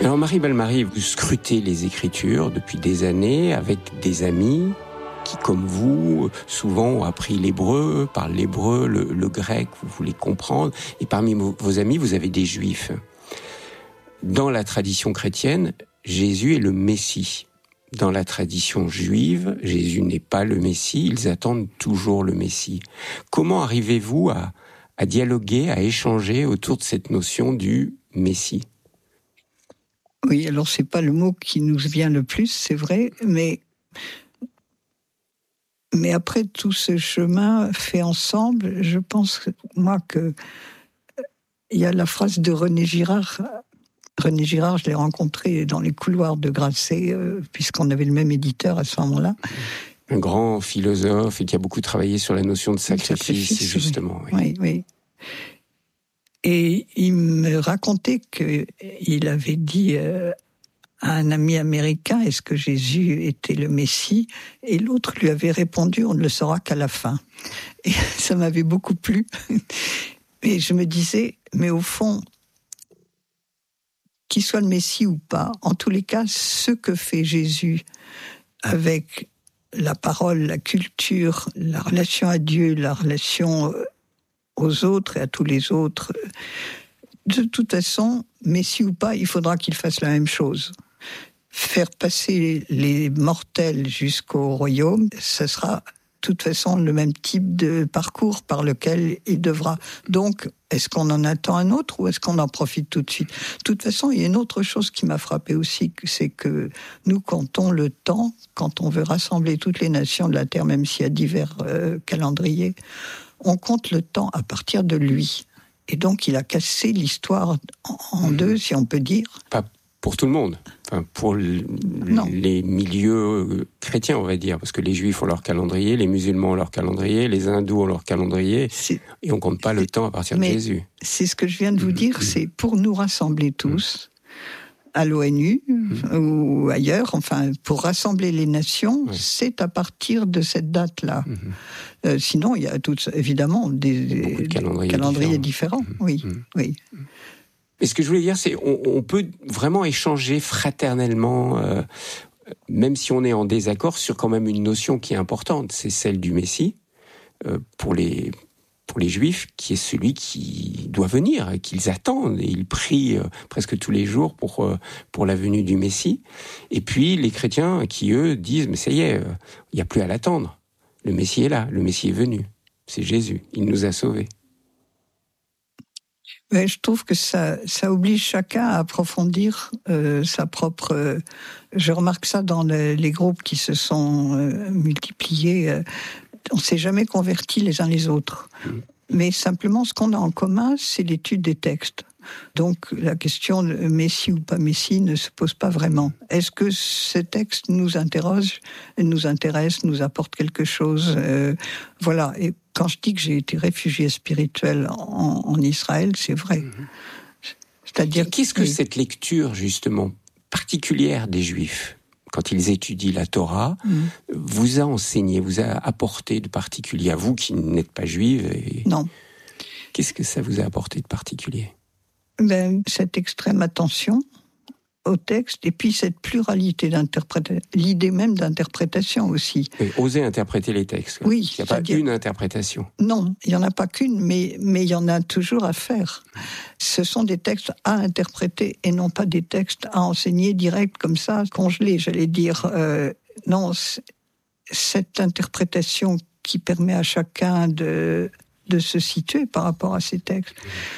Alors Marie Bellemare, vous scrutez les Écritures depuis des années avec des amis qui, comme vous, souvent ont appris l'hébreu, parlent l'hébreu, le grec, vous voulez comprendre. Et parmi vos amis, vous avez des juifs. Dans la tradition chrétienne, Jésus est le Messie. Dans la tradition juive, Jésus n'est pas le Messie, ils attendent toujours le Messie. Comment arrivez-vous à dialoguer, à échanger autour de cette notion du Messie ? Oui, alors c'est pas le mot qui nous vient le plus, c'est vrai, mais après tout ce chemin fait ensemble, je pense, moi, que il y a la phrase de René Girard. René Girard, je l'ai rencontré dans les couloirs de Grasset, puisqu'on avait le même éditeur à ce moment-là. Un grand philosophe et qui a beaucoup travaillé sur la notion de sacrifice justement. Oui. Et il me racontait qu'il avait dit à un ami américain, est-ce que Jésus était le Messie ? Et l'autre lui avait répondu, on ne le saura qu'à la fin. Et ça m'avait beaucoup plu. Et je me disais, mais au fond, qu'il soit le Messie ou pas, en tous les cas, ce que fait Jésus avec la parole, la culture, la relation à Dieu, la relation aux autres et à tous les autres, de toute façon, Messie ou pas, il faudra qu'il fasse la même chose. Faire passer les mortels jusqu'au royaume, ce sera de toute façon le même type de parcours par lequel il devra. Donc, est-ce qu'on en attend un autre ou est-ce qu'on en profite tout de suite ? De toute façon, il y a une autre chose qui m'a frappé aussi, c'est que nous comptons le temps, quand on veut rassembler toutes les nations de la Terre, même s'il y a divers calendriers, on compte le temps à partir de lui. Et donc, il a cassé l'histoire en deux, si on peut dire. Pas pour tout le monde, enfin, pour les milieux chrétiens, on va dire, parce que les juifs ont leur calendrier, les musulmans ont leur calendrier, les hindous ont leur calendrier, et on compte pas le temps à partir de Jésus. C'est ce que je viens de vous dire, c'est pour nous rassembler tous, à l'ONU ou ailleurs, enfin, pour rassembler les nations, c'est à partir de cette date-là. Sinon, il y a évidemment des calendriers différents. Oui. Et ce que je voulais dire, c'est on peut vraiment échanger fraternellement, même si on est en désaccord, sur quand même une notion qui est importante, c'est celle du Messie, pour les Juifs, qui est celui qui doit venir, qu'ils attendent, et ils prient presque tous les jours pour la venue du Messie. Et puis les chrétiens qui, eux, disent, mais ça y est, il n'y a plus à l'attendre. Le Messie est là, le Messie est venu. C'est Jésus, il nous a sauvés. Mais je trouve que ça oblige chacun à approfondir sa propre... je remarque ça dans les groupes qui se sont multipliés. On ne s'est jamais convertis les uns les autres. Mais simplement, ce qu'on a en commun, c'est l'étude des textes. Donc, la question de Messie ou pas Messie ne se pose pas vraiment. Est-ce que ces textes nous interrogent, nous intéressent, nous apportent quelque chose ? Voilà. Et quand je dis que j'ai été réfugié spirituel en Israël, c'est vrai. C'est-à-dire, qu'est-ce que cette lecture, justement, particulière des Juifs, quand ils étudient la Torah, vous a enseigné, vous a apporté de particulier, à vous qui n'êtes pas juive? Non. Qu'est-ce que ça vous a apporté de particulier ? Cette extrême attention au texte, et puis cette pluralité d'interprétation, l'idée même d'interprétation aussi. Et oser interpréter les textes. Oui. Il n'y a pas une interprétation. Non, il n'y en a pas qu'une, mais il y en a toujours à faire. Ce sont des textes à interpréter et non pas des textes à enseigner direct comme ça, congelés, j'allais dire. Non, cette interprétation qui permet à chacun de se situer par rapport à ces textes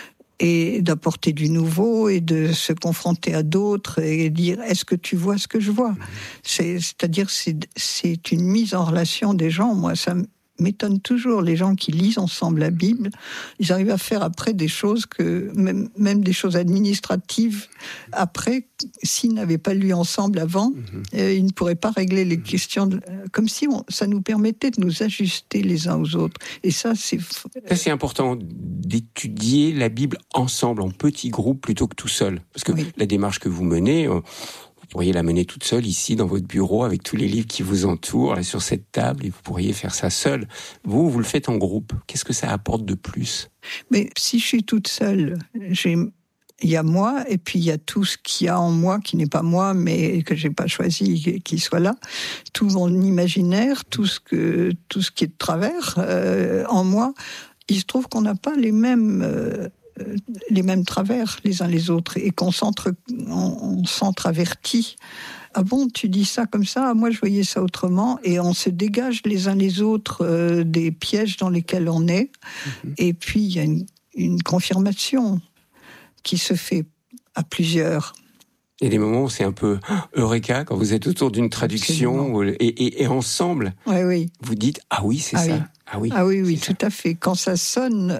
et d'apporter du nouveau et de se confronter à d'autres et dire est-ce que tu vois ce que je vois ? C'est-à-dire c'est une mise en relation des gens. Moi, ça m'étonne toujours, les gens qui lisent ensemble la Bible, ils arrivent à faire après des choses que, même des choses administratives, après, s'ils n'avaient pas lu ensemble avant, ils ne pourraient pas régler les questions, comme si ça nous permettait de nous ajuster les uns aux autres. Et ça, c'est important d'étudier la Bible ensemble, en petits groupes, plutôt que tout seul. Parce que la démarche que vous menez... Vous pourriez la mener toute seule ici dans votre bureau avec tous les livres qui vous entourent, là, sur cette table, et vous pourriez faire ça seul. Vous le faites en groupe. Qu'est-ce que ça apporte de plus ? Mais si je suis toute seule, j'ai Il y a moi, et puis il y a tout ce qu'il y a en moi, qui n'est pas moi, mais que j'ai pas choisi qu'il soit là. Tout mon imaginaire, tout ce qui est de travers en moi. Il se trouve qu'on n'a pas les mêmes travers les uns les autres, et qu'on s'entravertit. Ah bon, tu dis ça comme ça, moi je voyais ça autrement, et on se dégage les uns les autres des pièges dans lesquels on est, et puis il y a une confirmation qui se fait à plusieurs. Il y a des moments où c'est un peu eureka, quand vous êtes autour d'une traduction et ensemble, oui. Vous dites « Ah oui, c'est ça ». Oui. Ah oui, tout à fait. Quand ça sonne,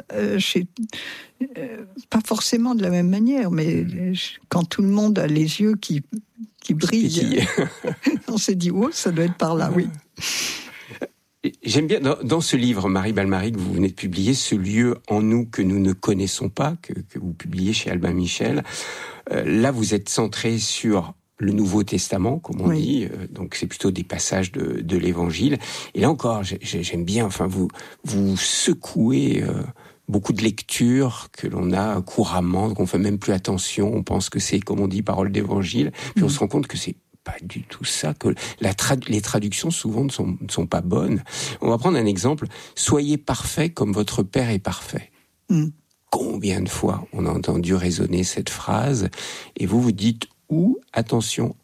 pas forcément de la même manière, mais quand tout le monde a les yeux qui brillent, on s'est dit « Oh, ça doit être par là, oui ». J'aime bien, dans ce livre, Marie Balmary, que vous venez de publier, ce lieu en nous que nous ne connaissons pas, que vous publiez chez Albin Michel, là vous êtes centré sur le Nouveau Testament, comme on dit, donc c'est plutôt des passages de l'Évangile. Et là encore, j'aime bien, enfin vous secouez beaucoup de lectures que l'on a couramment, qu'on fait même plus attention, on pense que c'est, comme on dit, parole d'Évangile, puis on se rend compte que c'est pas du tout ça, que les traductions souvent ne sont pas bonnes. On va prendre un exemple. Soyez parfaits comme votre Père est parfait. Combien de fois on a entendu résonner cette phrase, et vous dites attention,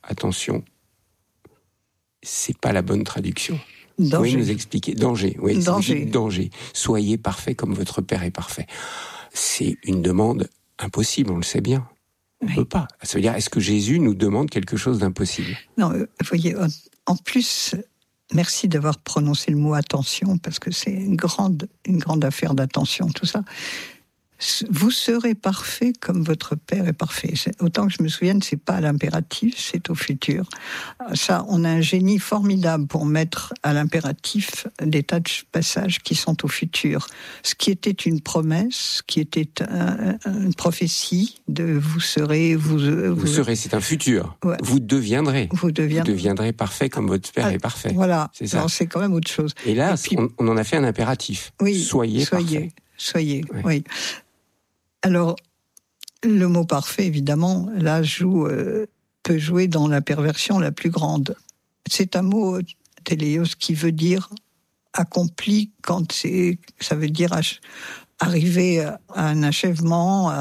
c'est pas la bonne traduction. Danger. Vous pouvez nous expliquer? Danger. Oui, danger. Soyez parfaits comme votre Père est parfait. C'est une demande impossible, on le sait bien. On ne peut pas. Ça veut dire, est-ce que Jésus nous demande quelque chose d'impossible? Non, vous voyez, en plus, merci d'avoir prononcé le mot attention, parce que c'est une grande affaire d'attention, tout ça. Vous serez parfait comme votre Père est parfait. Autant que je me souvienne, c'est pas à l'impératif, c'est au futur. Ça, on a un génie formidable pour mettre à l'impératif des tas de passages qui sont au futur. Ce qui était une promesse, qui était une prophétie de vous serez, c'est un futur. Ouais. Vous deviendrez parfait comme votre Père est parfait. Voilà. C'est ça. Alors, c'est quand même autre chose. Et là, on en a fait un impératif. Oui, soyez parfait. Soyez, oui. Alors, le mot parfait, évidemment, là, peut jouer dans la perversion la plus grande. C'est un mot, téléos, qui veut dire accompli, ça veut dire arriver à un achèvement.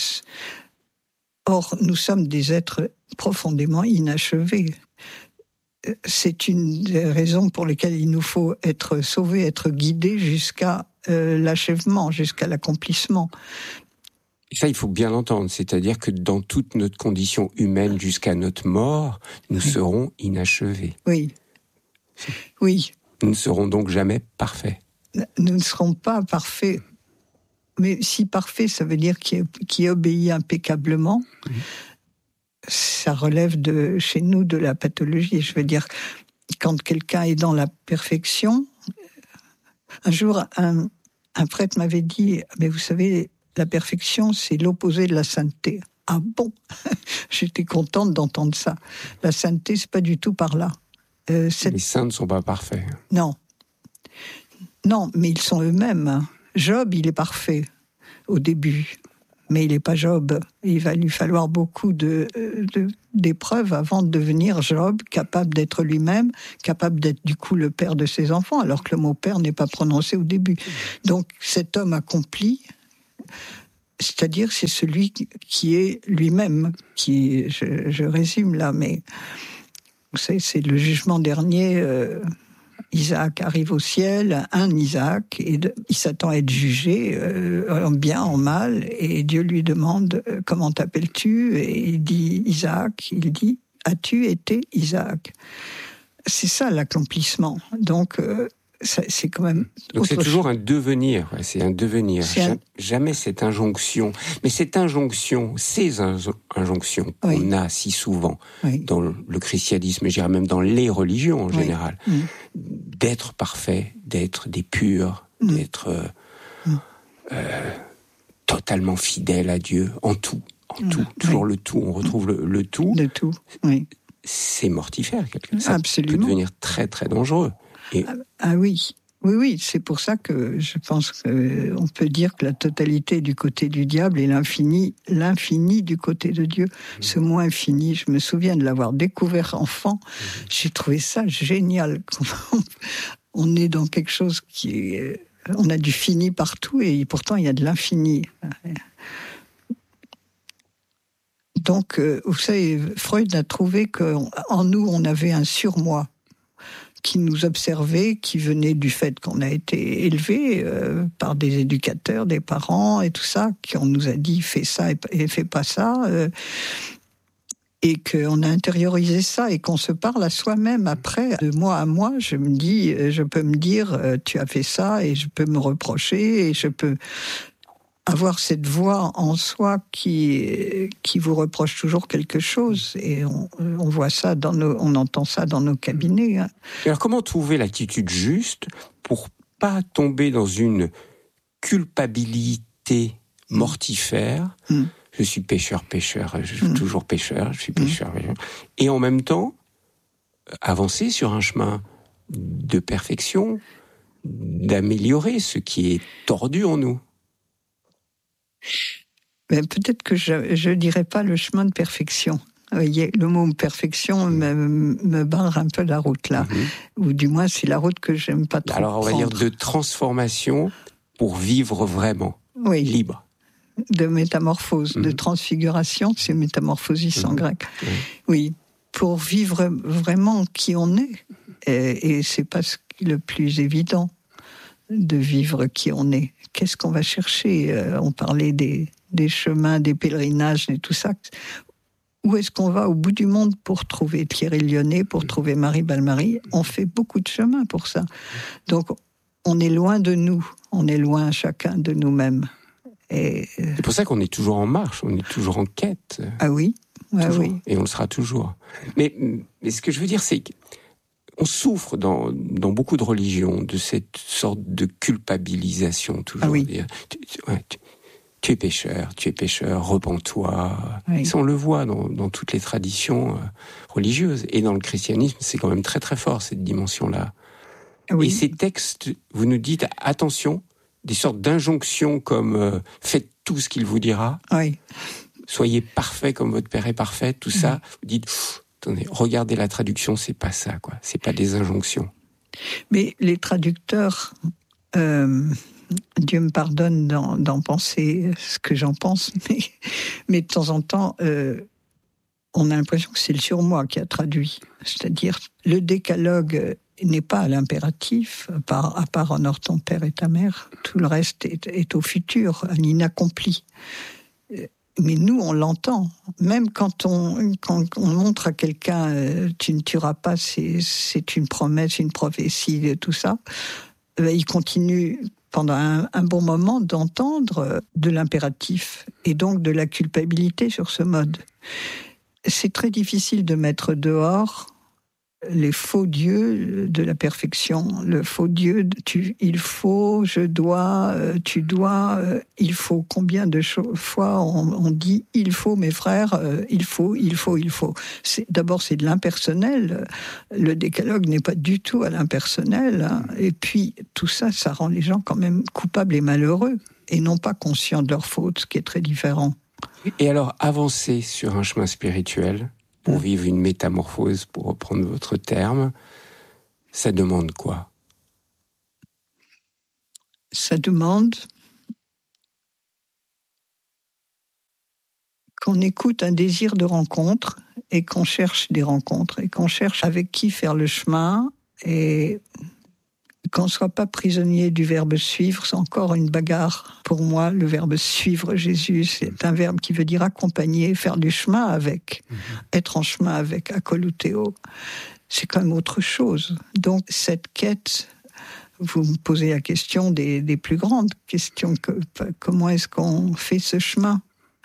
Or, nous sommes des êtres profondément inachevés. C'est une des raisons pour lesquelles il nous faut être sauvés, être guidés jusqu'à l'achèvement, jusqu'à l'accomplissement. Ça, il faut bien l'entendre, c'est-à-dire que dans toute notre condition humaine jusqu'à notre mort, nous serons inachevés. Oui. Nous ne serons donc jamais parfaits. Nous ne serons pas parfaits, mais si parfait, ça veut dire qui obéit impeccablement. Ça relève chez nous de la pathologie. Je veux dire, quand quelqu'un est dans la perfection, un jour, un prêtre m'avait dit, mais vous savez, la perfection, c'est l'opposé de la sainteté. Ah bon? J'étais contente d'entendre ça. La sainteté, c'est pas du tout par là. Les saints ne sont pas parfaits. Non, mais ils sont eux-mêmes. Job, il est parfait au début, mais il n'est pas Job. Il va lui falloir beaucoup d'épreuves avant de devenir Job, capable d'être lui-même, capable d'être du coup le père de ses enfants, alors que le mot père n'est pas prononcé au début. Donc cet homme accompli, c'est-à-dire c'est celui qui est lui-même, je résume là, mais c'est le jugement dernier. Isaac arrive au ciel, un Isaac, et il s'attend à être jugé en bien, en mal, et Dieu lui demande comment t'appelles-tu, et il dit Isaac, il dit as-tu été Isaac? C'est ça l'accomplissement. Donc c'est quand même. Donc c'est toujours un devenir, c'est un devenir. Jamais cette injonction. Mais ces injonctions qu'on a si souvent dans le christianisme, et je dirais même dans les religions en général, d'être parfait, d'être des purs, d'être totalement fidèle à Dieu en tout, toujours le tout. On retrouve le tout. Le tout, oui. C'est mortifère, ça Absolument. peut devenir très très dangereux. Ah oui. Oui, c'est pour ça que je pense qu'on peut dire que la totalité est du côté du diable et l'infini du côté de Dieu. Ce mot infini, je me souviens de l'avoir découvert enfant. J'ai trouvé ça génial. On est dans quelque chose qui est... On a du fini partout et pourtant il y a de l'infini. Donc, vous savez, Freud a trouvé qu'en nous, on avait un surmoi qui nous observait, qui venait du fait qu'on a été élevé par des éducateurs, des parents et tout ça, qui on nous a dit fais ça et fais pas ça, et qu'on a intériorisé ça et qu'on se parle à soi-même après, de moi à moi. Je peux me dire tu as fait ça et je peux me reprocher et je peux avoir cette voix en soi qui vous reproche toujours quelque chose, et on voit ça on entend ça dans nos cabinets. Hein. Alors comment trouver l'attitude juste pour pas tomber dans une culpabilité mortifère? Je suis pécheur, je suis toujours pécheur, je suis pécheur. Et en même temps, avancer sur un chemin de perfection, d'améliorer ce qui est tordu en nous. Mais peut-être que je dirais pas le chemin de perfection. Vous voyez, le mot perfection me barre un peu la route là, ou du moins c'est la route que j'aime pas trop. Alors on va dire de transformation pour vivre vraiment, libre. De métamorphose, de transfiguration, c'est métamorphosis en grec. Oui, pour vivre vraiment qui on est, et c'est pas le plus évident de vivre qui on est. Qu'est-ce qu'on va chercher? On parlait des chemins, des pèlerinages et tout ça. Où est-ce qu'on va au bout du monde pour trouver Thierry Lyonnais, pour trouver Marie Balmary? On fait beaucoup de chemin pour ça. Donc, on est loin de nous. On est loin chacun de nous-mêmes. Et c'est pour ça qu'on est toujours en marche, on est toujours en quête. Ah oui, oui. Et on le sera toujours. Mais ce que je veux dire, c'est qu'on souffre dans beaucoup de religions de cette sorte de culpabilisation toujours. Ah oui. Tu es pécheur, repens-toi. Oui. Ça, on le voit dans toutes les traditions religieuses. Et dans le christianisme, c'est quand même très très fort, cette dimension-là. Oui. Et ces textes, vous nous dites, attention, des sortes d'injonctions comme faites tout ce qu'il vous dira. Oui. Soyez parfait comme votre Père est parfait, tout ça. Vous dites, attendez, regardez la traduction, c'est pas ça, quoi. C'est pas des injonctions. Mais les traducteurs... Dieu me pardonne d'en penser ce que j'en pense, mais de temps en temps, on a l'impression que c'est le surmoi qui a traduit. C'est-à-dire, le décalogue n'est pas à l'impératif, à part honore ton père et ta mère. Tout le reste est au futur, à l'inaccompli. Mais nous, on l'entend. Même quand on montre à quelqu'un tu ne tueras pas, c'est une promesse, une prophétie, tout ça, il continue pendant un bon moment d'entendre de l'impératif et donc de la culpabilité sur ce mode. C'est très difficile de mettre dehors les faux dieux de la perfection, le faux dieu il faut, je dois, tu dois, il faut. Combien de fois on dit il faut, mes frères, il faut. D'abord, c'est de l'impersonnel. Le décalogue n'est pas du tout à l'impersonnel. Hein. Et puis, tout ça, ça rend les gens quand même coupables et malheureux et non pas conscients de leur faute, ce qui est très différent. Et alors, avancer sur un chemin spirituel pour vivre une métamorphose, pour reprendre votre terme, ça demande quoi? Ça demande qu'on écoute un désir de rencontre et qu'on cherche des rencontres et qu'on cherche avec qui faire le chemin et qu'on ne soit pas prisonnier du verbe suivre. C'est encore une bagarre pour moi, le verbe suivre Jésus. C'est un verbe qui veut dire accompagner, faire du chemin avec, être en chemin avec, akoluteo. C'est quand même autre chose. Donc cette quête, vous me posez la question des plus grandes questions. Comment est-ce qu'on fait ce chemin?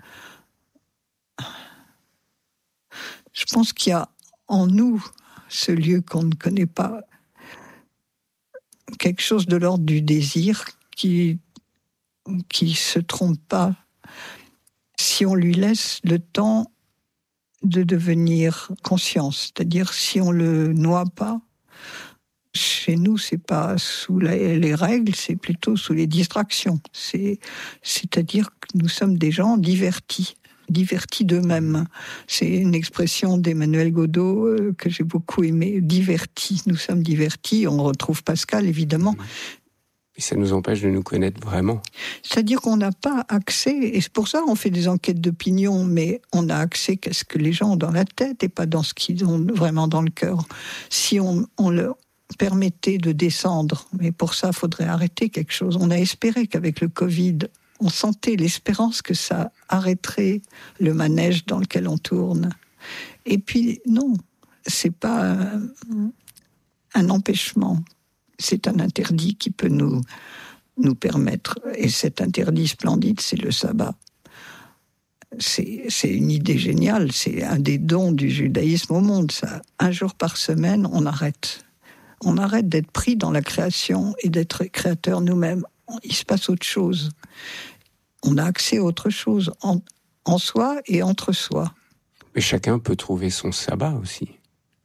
Je pense qu'il y a en nous ce lieu qu'on ne connaît pas, quelque chose de l'ordre du désir qui se trompe pas si on lui laisse le temps de devenir conscience. C'est-à-dire si on le noie pas, Chez nous, c'est pas sous les règles, c'est plutôt sous les distractions. C'est-à-dire que nous sommes des gens divertis d'eux-mêmes. C'est une expression d'Emmanuel Godot que j'ai beaucoup aimée. Divertis, nous sommes divertis. On retrouve Pascal, évidemment. Et ça nous empêche de nous connaître vraiment. C'est-à-dire qu'on n'a pas accès, et c'est pour ça qu'on fait des enquêtes d'opinion, mais on a accès qu'à ce que les gens ont dans la tête et pas dans ce qu'ils ont vraiment dans le cœur. Si on leur permettait de descendre, mais pour ça, il faudrait arrêter quelque chose. On a espéré qu'avec le Covid, on sentait l'espérance que ça arrêterait le manège dans lequel on tourne. Et puis, non, c'est pas un empêchement. C'est un interdit qui peut nous permettre. Et cet interdit splendide, c'est le sabbat. C'est une idée géniale. C'est un des dons du judaïsme au monde, ça. 1 jour par semaine, on arrête. On arrête d'être pris dans la création et d'être créateurs nous-mêmes. Il se passe autre chose. On a accès à autre chose en soi et entre soi. Mais chacun peut trouver son sabbat aussi, non ?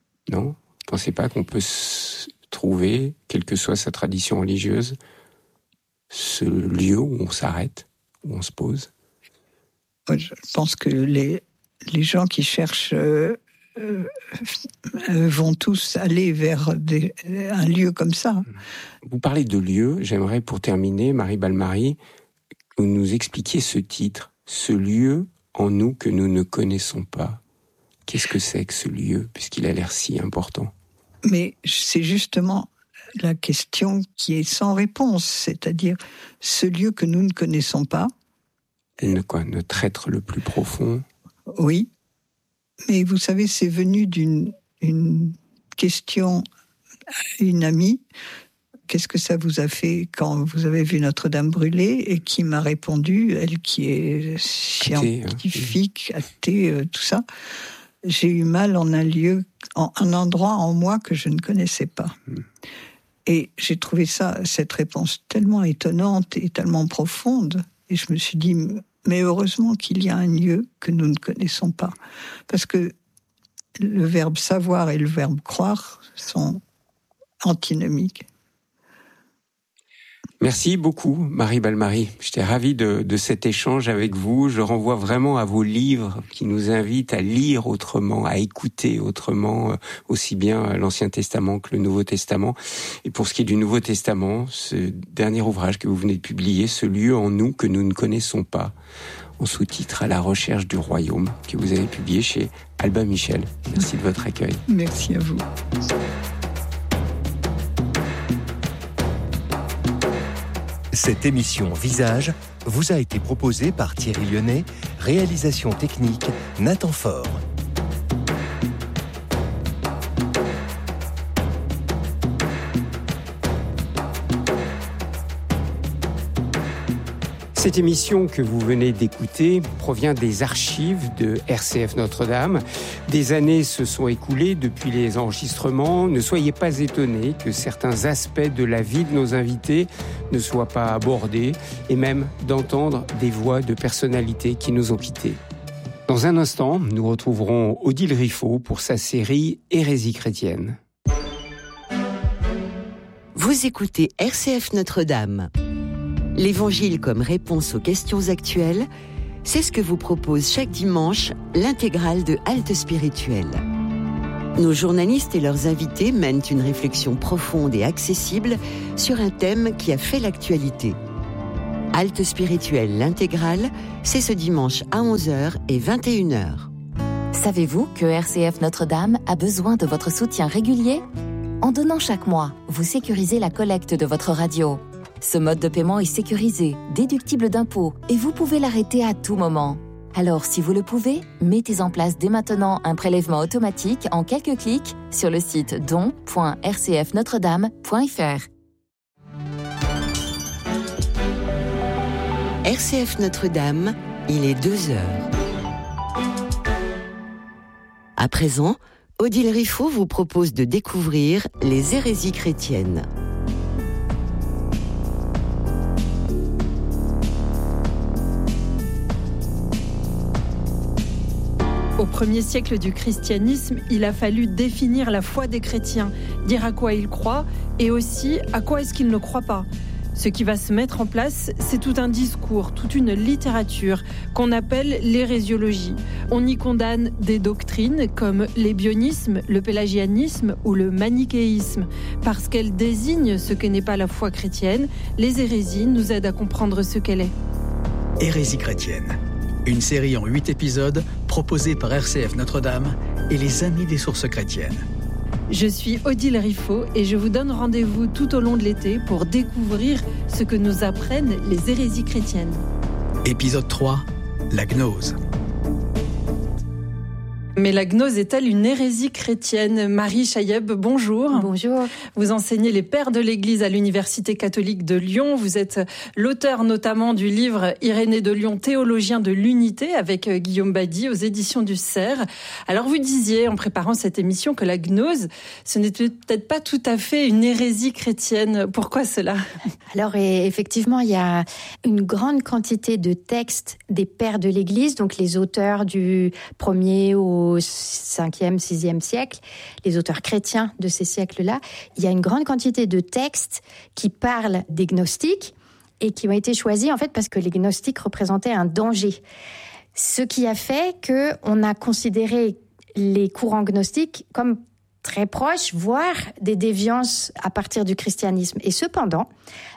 Vous ne pensez pas qu'on peut trouver, quelle que soit sa tradition religieuse, ce lieu où on s'arrête, où on se pose ? Je pense que les gens qui cherchent vont tous aller vers un lieu comme ça. Vous parlez de lieu, j'aimerais pour terminer, Marie Balmary, que vous nous expliquiez ce titre, ce lieu en nous que nous ne connaissons pas. Qu'est-ce que c'est que ce lieu, puisqu'il a l'air si important ? Mais c'est justement la question qui est sans réponse, c'est-à-dire ce lieu que nous ne connaissons pas. Notre être le plus profond. Oui, mais vous savez, c'est venu d'une question à une amie. Qu'est-ce que ça vous a fait quand vous avez vu Notre-Dame brûler ? Et qui m'a répondu, elle qui est scientifique, athée, tout ça. J'ai eu mal en un endroit en moi que je ne connaissais pas. Et j'ai trouvé cette réponse tellement étonnante et tellement profonde. Et je me suis dit, mais heureusement qu'il y a un lieu que nous ne connaissons pas. Parce que le verbe savoir et le verbe croire sont antinomiques. Merci beaucoup, Marie Balmary. J'étais ravi de cet échange avec vous. Je renvoie vraiment à vos livres qui nous invitent à lire autrement, à écouter autrement, aussi bien l'Ancien Testament que le Nouveau Testament. Et pour ce qui est du Nouveau Testament, ce dernier ouvrage que vous venez de publier, ce lieu en nous que nous ne connaissons pas, en sous-titre « À la recherche du royaume », que vous avez publié chez Albin Michel. Merci de votre accueil. Merci à vous. Cette émission Visage vous a été proposée par Thierry Lyonnais, réalisation technique Nathan Faure. Cette émission que vous venez d'écouter provient des archives de RCF Notre-Dame. Des années se sont écoulées depuis les enregistrements. Ne soyez pas étonnés que certains aspects de la vie de nos invités ne soient pas abordés et même d'entendre des voix de personnalités qui nous ont quittés. Dans un instant, nous retrouverons Odile Riffaut pour sa série Hérésie chrétienne. Vous écoutez RCF Notre-Dame. L'Évangile comme réponse aux questions actuelles, c'est ce que vous propose chaque dimanche l'intégrale de Halte Spirituelle. Nos journalistes et leurs invités mènent une réflexion profonde et accessible sur un thème qui a fait l'actualité. Halte Spirituelle, l'intégrale, c'est ce dimanche à 11h et 21h. Savez-vous que RCF Notre-Dame a besoin de votre soutien régulier ? En donnant chaque mois, vous sécurisez la collecte de votre radio. Ce mode de paiement est sécurisé, déductible d'impôts et vous pouvez l'arrêter à tout moment. Alors, si vous le pouvez, mettez en place dès maintenant un prélèvement automatique en quelques clics sur le site don.rcfnotredame.fr. RCF Notre-Dame, il est 2h. À présent, Odile Riffaut vous propose de découvrir les hérésies chrétiennes. Au 1er siècle du christianisme, il a fallu définir la foi des chrétiens, dire à quoi ils croient et aussi à quoi est-ce qu'ils ne croient pas. Ce qui va se mettre en place, c'est tout un discours, toute une littérature qu'on appelle l'hérésiologie. On y condamne des doctrines comme l'ébionisme, le pélagianisme ou le manichéisme. Parce qu'elles désignent ce que n'est pas la foi chrétienne, les hérésies nous aident à comprendre ce qu'elle est. Hérésie chrétienne, une série en 8 épisodes proposée par RCF Notre-Dame et les Amis des sources chrétiennes. Je suis Odile Riffaut et je vous donne rendez-vous tout au long de l'été pour découvrir ce que nous apprennent les hérésies chrétiennes. Épisode 3, la gnose. Mais la gnose est-elle une hérésie chrétienne ? Marie Chayeb, bonjour. Bonjour. Vous enseignez les pères de l'Église à l'Université catholique de Lyon. Vous êtes l'auteur notamment du livre Irénée de Lyon, théologien de l'unité, avec Guillaume Badi aux éditions du Cerf. Alors vous disiez en préparant cette émission que la gnose, ce n'était peut-être pas tout à fait une hérésie chrétienne. Pourquoi cela ? Alors effectivement, il y a une grande quantité de textes des pères de l'Église, donc les auteurs du 1er au 5e, 6e siècle, les auteurs chrétiens de ces siècles-là. Il y a une grande quantité de textes qui parlent des gnostiques et qui ont été choisis en fait parce que les gnostiques représentaient un danger. Ce qui a fait qu'on a considéré les courants gnostiques comme très proches, voire des déviances à partir du christianisme. Et cependant,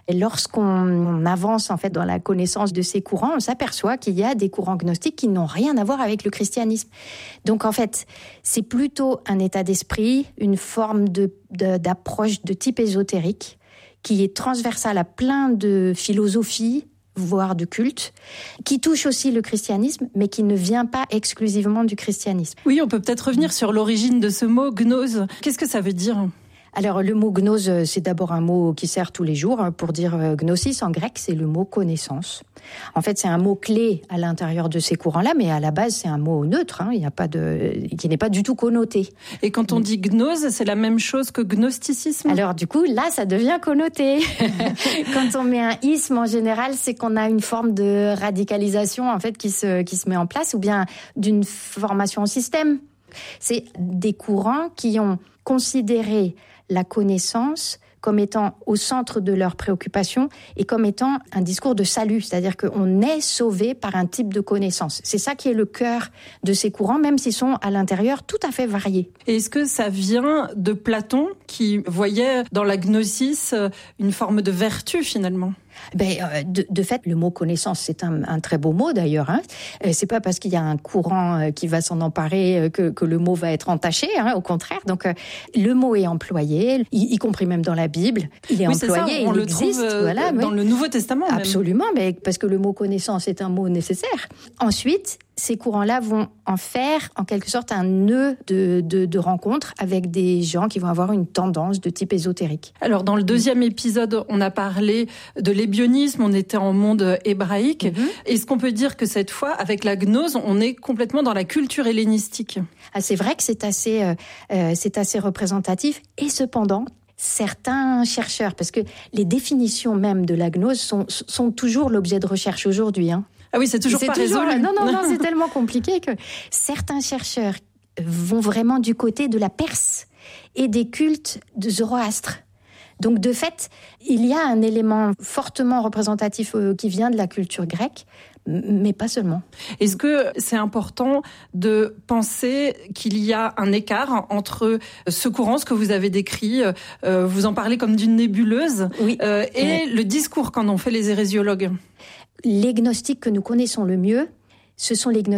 lorsqu'on avance en fait dans la connaissance de ces courants, on s'aperçoit qu'il y a des courants gnostiques qui n'ont rien à voir avec le christianisme. Donc en fait, c'est plutôt un état d'esprit, une forme d'approche de type ésotérique qui est transversale à plein de philosophies, voire de culte, qui touche aussi le christianisme, mais qui ne vient pas exclusivement du christianisme. Oui, on peut peut-être revenir sur l'origine de ce mot gnose. Qu'est-ce que ça veut dire ? Alors, le mot gnose, c'est d'abord un mot qui sert tous les jours. Pour dire gnosis en grec, c'est le mot connaissance. En fait, c'est un mot clé à l'intérieur de ces courants-là, mais à la base, c'est un mot neutre, il y a pas qui n'est pas du tout connoté. Et quand on dit gnose, c'est la même chose que gnosticisme ? Alors, du coup, là, ça devient connoté. Quand on met un isme, en général, c'est qu'on a une forme de radicalisation, en fait, qui se met en place, ou bien d'une formation au système. C'est des courants qui ont considéré la connaissance comme étant au centre de leurs préoccupations et comme étant un discours de salut, c'est-à-dire qu'on est sauvé par un type de connaissance. C'est ça qui est le cœur de ces courants, même s'ils sont à l'intérieur tout à fait variés. Et est-ce que ça vient de Platon, qui voyait dans la gnosis une forme de vertu finalement ? De fait, le mot connaissance, c'est un très beau mot d'ailleurs. C'est pas parce qu'il y a un courant qui va s'en emparer que le mot va être entaché. Au contraire, donc le mot est employé, y compris même dans la Bible. Il est employé, on il le existe. Trouve dans le Nouveau Testament. Absolument, mais parce que le mot connaissance est un mot nécessaire. Ensuite, ces courants-là vont en faire, en quelque sorte, un nœud de rencontre avec des gens qui vont avoir une tendance de type ésotérique. Alors, dans le 2e épisode, on a parlé de l'ébionisme, on était en monde hébraïque. Est-ce qu'on peut dire que cette fois, avec la gnose, on est complètement dans la culture hellénistique ? C'est vrai que c'est assez représentatif, et cependant, certains chercheurs, parce que les définitions même de la gnose sont toujours l'objet de recherche aujourd'hui. Ah oui, c'est toujours pas résolu. Non, c'est tellement compliqué que certains chercheurs vont vraiment du côté de la Perse et des cultes de Zoroastre. Donc de fait, il y a un élément fortement représentatif qui vient de la culture grecque, mais pas seulement. Est-ce que c'est important de penser qu'il y a un écart entre ce courant, ce que vous avez décrit, vous en parlez comme d'une nébuleuse, oui. Et le discours qu'en ont fait les hérésiologues ? Les gnostiques que nous connaissons le mieux, ce sont les gnostiques